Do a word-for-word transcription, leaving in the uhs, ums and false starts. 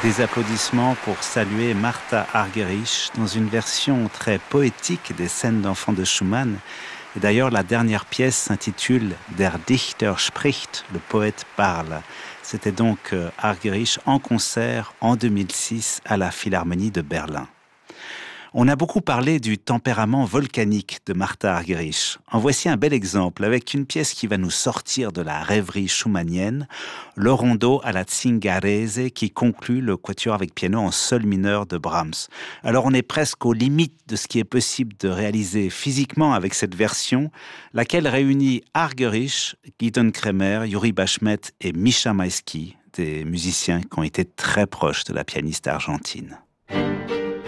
Des applaudissements pour saluer Martha Argerich dans une version très poétique des scènes d'enfants de Schumann. Et d'ailleurs, la dernière pièce s'intitule Der Dichter spricht, le poète parle. C'était donc Argerich en concert en deux mille six à la Philharmonie de Berlin. On a beaucoup parlé du tempérament volcanique de Martha Argerich. En voici un bel exemple avec une pièce qui va nous sortir de la rêverie schumannienne, le rondo à la Zingarese qui conclut le quatuor avec piano en sol mineur de Brahms. Alors on est presque aux limites de ce qui est possible de réaliser physiquement avec cette version, laquelle réunit Argerich, Gidon Kremer, Yuri Bashmet et Misha Maïski, des musiciens qui ont été très proches de la pianiste argentine.